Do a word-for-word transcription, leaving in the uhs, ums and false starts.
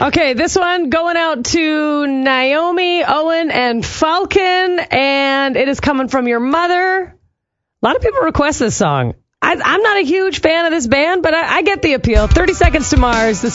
Okay, this one going out to Naomi, Owen, and Falcon, and it is coming from your mother. A lot of people request this song. I, I'm not a huge fan of this band, but I, I get the appeal. thirty Seconds to Mars. This